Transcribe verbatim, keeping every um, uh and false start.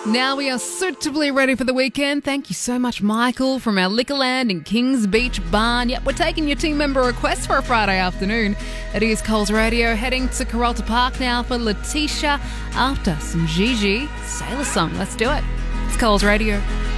Now we are suitably ready for the weekend. Thank you so much, Michael, from our Liquorland in Kings Beach Barn. Yep, we're taking your team member requests for a Friday afternoon. It is Coles Radio, heading to Carolta Park now for Letitia after some Gigi Sailor Song. Let's do it. It's Coles Radio.